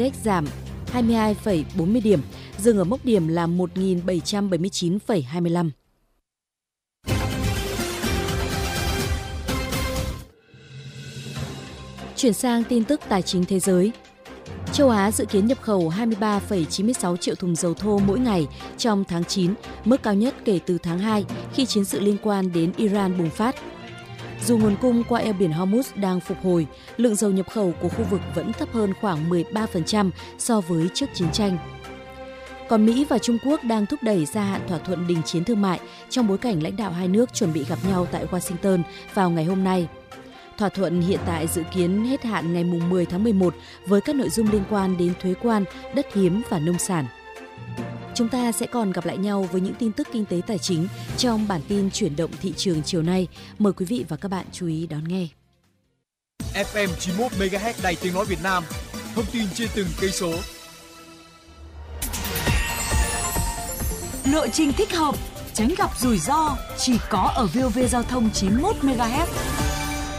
Index giảm 22,40 điểm, dừng ở mốc điểm là 1.779,25. Chuyển sang tin tức tài chính thế giới. Châu Á dự kiến nhập khẩu 23,96 triệu thùng dầu thô mỗi ngày trong tháng 9, mức cao nhất kể từ tháng 2 khi chiến sự liên quan đến Iran bùng phát. Dù nguồn cung qua eo biển Hormuz đang phục hồi, lượng dầu nhập khẩu của khu vực vẫn thấp hơn khoảng 13% so với trước chiến tranh. Còn Mỹ và Trung Quốc đang thúc đẩy gia hạn thỏa thuận đình chiến thương mại trong bối cảnh lãnh đạo hai nước chuẩn bị gặp nhau tại Washington vào ngày hôm nay. Thỏa thuận hiện tại dự kiến hết hạn ngày 10 tháng 11 với các nội dung liên quan đến thuế quan, đất hiếm và nông sản. Chúng ta sẽ còn gặp lại nhau với những tin tức kinh tế tài chính trong bản tin chuyển động thị trường chiều nay. Mời quý vị và các bạn chú ý đón nghe. FM 91 MHz Đài Tiếng nói Việt Nam. Thông tin trên từng cây số. Lộ trình thích hợp, tránh gặp rủi ro chỉ có ở VOV Giao thông 91 MHz.